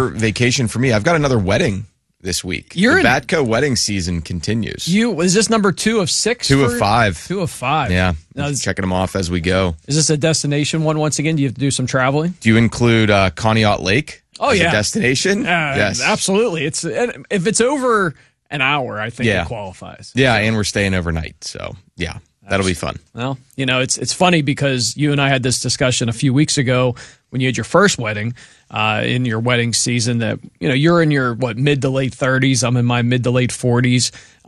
more vacation for me. I've got another wedding this week. The Batco wedding season continues. Is this number 2 of 6? 2 of 5. 2 of 5. Yeah. Checking them off as we go. Is this a destination one once again? Do you have to do some traveling? Do you include Conneaut Lake as a destination? Yes. Absolutely. If it's over an hour, I think it qualifies. Yeah, and we're staying overnight. So, yeah. That'll be fun. Well, it's funny because you and I had this discussion a few weeks ago when you had your first wedding in your wedding season that, you're in your, mid to late 30s. I'm in my mid to late 40s.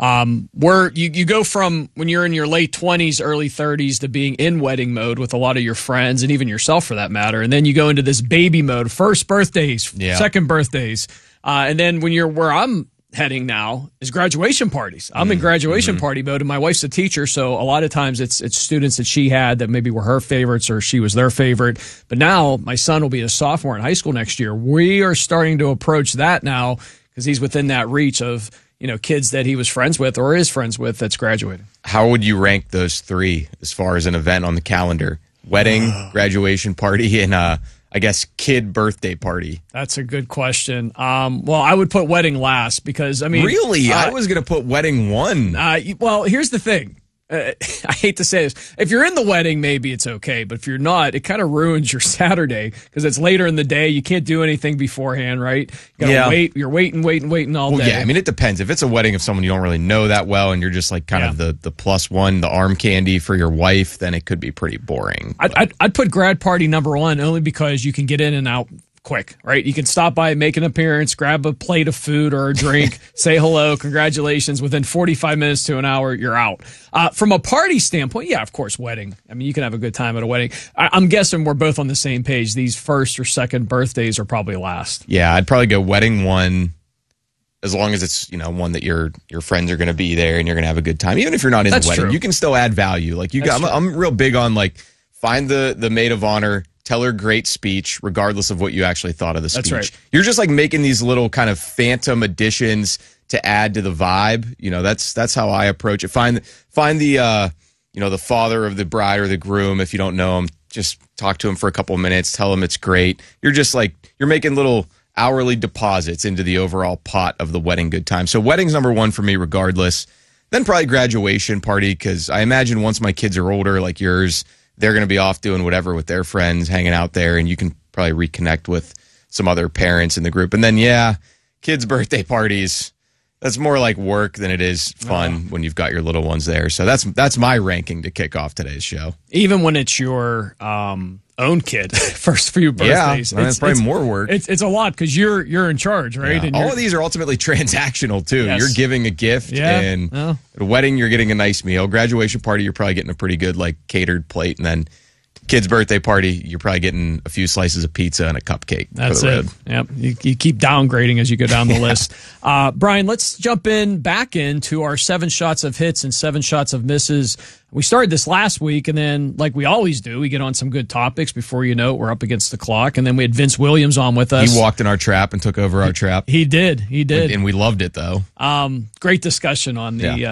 You go from when you're in your late 20s, early 30s to being in wedding mode with a lot of your friends and even yourself for that matter. And then you go into this baby mode, first birthdays, second birthdays. And then when you're where I'm heading now is graduation parties. I'm in graduation party mode, and my wife's a teacher, so a lot of times it's students that she had that maybe were her favorites or she was their favorite. But now my son will be a sophomore in high school next year. We are starting to approach that now because he's within that reach of kids that he was friends with or is friends with that's graduating. How would you rank those 3 as far as an event on the calendar? Wedding, graduation party, and I guess kid birthday party? That's a good question. Well, I would put wedding last because, Really? I was going to put wedding 1. Well, here's the thing. I hate to say this. If you're in the wedding, maybe it's okay. But if you're not, it kind of ruins your Saturday because it's later in the day. You can't do anything beforehand, right? You gotta wait. You're waiting all day. Yeah, it depends. If it's a wedding of someone you don't really know that well and you're just like kind of the plus one, the arm candy for your wife, then it could be pretty boring. I'd put grad party number 1 only because you can get in and out quick, right? You can stop by, make an appearance, grab a plate of food or a drink, say hello, congratulations. Within 45 minutes to an hour, you're out. From a party standpoint, yeah, of course, wedding. You can have a good time at a wedding. I'm guessing we're both on the same page. These first or second birthdays are probably last. Yeah, I'd probably go wedding 1 as long as it's, one that your friends are going to be there and you're going to have a good time. Even if you're not in the wedding, you can still add value. Like I'm real big on find the maid of honor, tell her great speech, regardless of what you actually thought of the speech. That's right. You're just making these little kind of phantom additions to add to the vibe. That's how I approach it. Find the the father of the bride or the groom. If you don't know him, just talk to him for a couple of minutes. Tell him it's great. You're just you're making little hourly deposits into the overall pot of the wedding good time. So wedding's number 1 for me, regardless. Then probably graduation party because I imagine once my kids are older, like yours, they're going to be off doing whatever with their friends, hanging out there, and you can probably reconnect with some other parents in the group. And then, kids' birthday parties, that's more like work than it is fun when you've got your little ones there. So that's my ranking to kick off today's show. Even when it's your own kid, first few birthdays. Yeah, it's probably more work. It's a lot because you're in charge, right? Yeah. And all of these are ultimately transactional, too. Yes. You're giving a gift, and at a wedding, you're getting a nice meal. Graduation party, you're probably getting a pretty good, catered plate. And then kid's birthday party, you're probably getting a few slices of pizza and a cupcake. That's for the it. Yep. You keep downgrading as you go down the list. Brian, let's jump back into our 7 shots of hits and 7 shots of misses. We started this last week, and then, like we always do, we get on some good topics. Before you know it, we're up against the clock. And then we had Vince Williams on with us. He walked in our trap and took over our trap. He did. And we loved it, though. Great discussion on the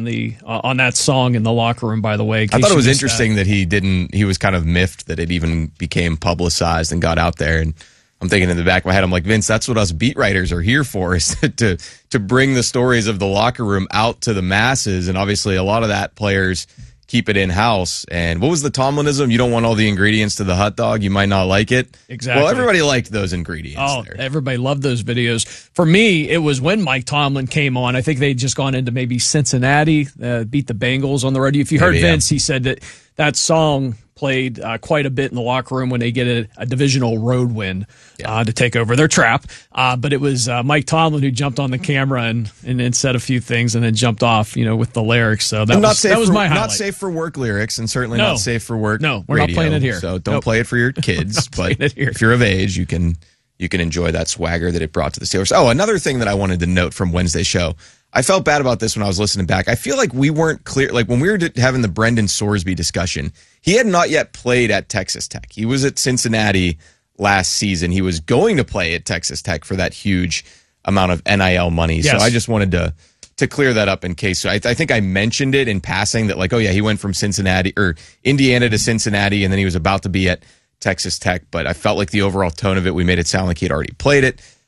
on that song in the locker room, by the way. I thought it was interesting that he was kind of miffed that it even became publicized and got out there. And I'm thinking in the back of my head, I'm like, Vince, that's what us beat writers are here for, is to bring the stories of the locker room out to the masses. And obviously a lot of that players keep it in-house. And what was the Tomlinism? You don't want all the ingredients to the hot dog. You might not like it. Exactly. Well, everybody liked those ingredients. Oh, everybody loved those videos. For me, it was when Mike Tomlin came on. I think they'd just gone into maybe Cincinnati, beat the Bengals on the road. If you heard Vince, he said that song played quite a bit in the locker room when they get a divisional road win to take over their trap. But it was Mike Tomlin who jumped on the camera and said a few things and then jumped off, with the lyrics. So that was my highlight. Not safe for work lyrics, and certainly not safe for work. No, we're not playing it here. So don't play it for your kids. But if you're of age, you can enjoy that swagger that it brought to the Steelers. Oh, another thing that I wanted to note from Wednesday's show. I felt bad about this when I was listening back. I feel like we weren't clear. Like when we were having the Brendan Sorsby discussion, he had not yet played at Texas Tech. He was at Cincinnati last season. He was going to play at Texas Tech for that huge amount of NIL money. Yes. So I just wanted to clear that up in case. So I think I mentioned it in passing that he went from Cincinnati or Indiana to Cincinnati, and then he was about to be at Texas Tech. But I felt like the overall tone of it, we made it sound like he had already played it.